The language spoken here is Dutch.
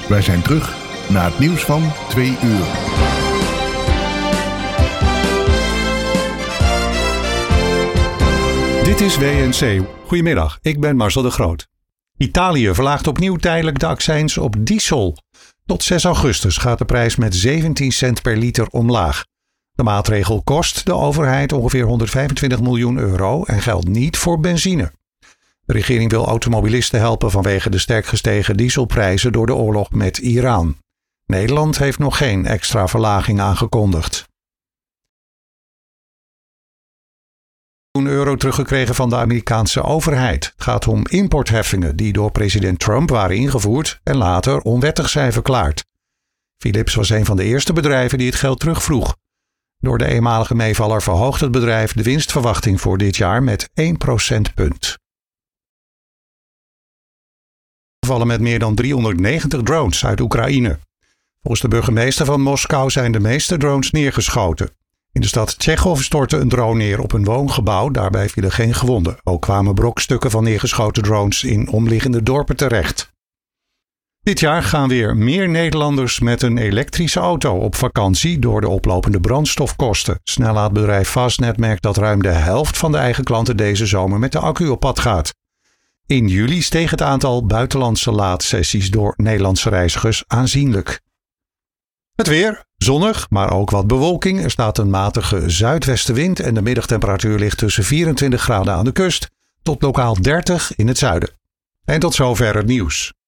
Wij zijn terug na het nieuws van 2 uur. Dit is WNC. Goedemiddag, ik ben Marcel de Groot. Italië verlaagt opnieuw tijdelijk de accijns op diesel. Tot 6 augustus gaat de prijs met 17 cent per liter omlaag. De maatregel kost de overheid ongeveer 125 miljoen euro en geldt niet voor benzine. De regering wil automobilisten helpen vanwege de sterk gestegen dieselprijzen door de oorlog met Iran. Nederland heeft nog geen extra verlaging aangekondigd. €1 teruggekregen van de Amerikaanse overheid. Het gaat om importheffingen die door president Trump waren ingevoerd en later onwettig zijn verklaard. Philips was een van de eerste bedrijven die het geld terugvroeg. Door de eenmalige meevaller verhoogt het bedrijf de winstverwachting voor dit jaar met 1 procentpunt. Vallen met meer dan 390 drones uit Oekraïne. Volgens de burgemeester van Moskou zijn de meeste drones neergeschoten. In de stad Tchechov stortte een drone neer op een woongebouw. Daarbij vielen geen gewonden. Ook kwamen brokstukken van neergeschoten drones in omliggende dorpen terecht. Dit jaar gaan weer meer Nederlanders met een elektrische auto op vakantie door de oplopende brandstofkosten. Snellaadbedrijf Fastnet merkt dat ruim de helft van de eigen klanten deze zomer met de accu op pad gaat. In juli steeg het aantal buitenlandse laadsessies door Nederlandse reizigers aanzienlijk. Het weer, zonnig, maar ook wat bewolking. Er staat een matige zuidwestenwind en de middagtemperatuur ligt tussen 24 graden aan de kust tot lokaal 30 in het zuiden. En tot zover het nieuws.